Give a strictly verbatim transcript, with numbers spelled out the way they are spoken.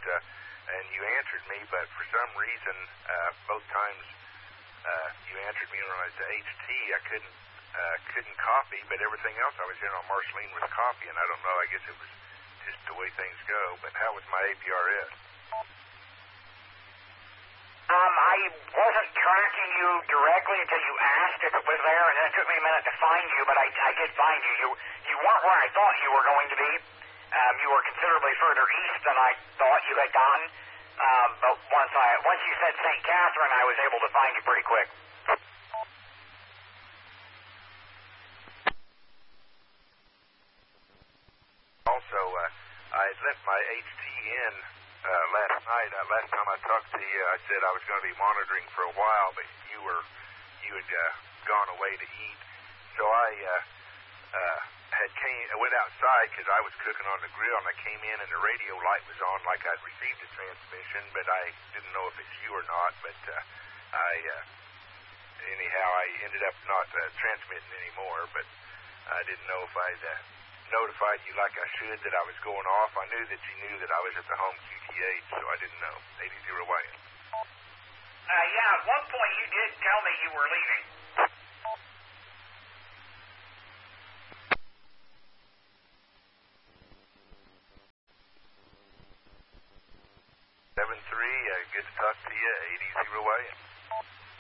uh, and you answered me, but for some reason, uh, both times uh, you answered me when I was at H T, I couldn't uh, couldn't copy, but everything else I was in on Marceline was copying. I don't know, I guess it was just the way things go, but how was my A P R S? Um, I wasn't tracking you directly until you asked if it was there, and then it took me a minute to find you, but I, I did find you. You you weren't where I thought you were going to be. Um, you were considerably further east than I thought you had gone. Um, but once I once you said Saint Catherine, I was able to find you pretty quick. Also, uh, I had left my H T in uh, last night. Uh, last time I talked to you, I said I was going to be monitoring for a while, but you were you had uh, gone away to eat. So I uh, uh, had came, I went outside because I was cooking on the grill, and I came in and the radio light was on like I'd received a transmission, but I didn't know if it's you or not. But uh, I uh, anyhow I ended up not uh, transmitting anymore. But I didn't know if I'd uh, notified you like I should that I was going off. I knew that you knew that I was at the home Q T H, so I didn't know. eighty Y. Uh, yeah, at one point you did tell me you were leaving. seven three, uh, good to talk to you, eighty Y.